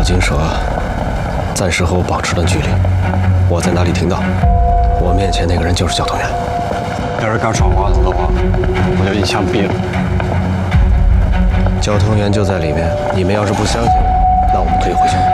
金蛇暂时和我保持了距离。我在哪里听到，我面前那个人就是焦同源。 要是敢闯花子的话，我就一枪毙了。 焦同源就在里面，你们要是不相信，那我们可以回去。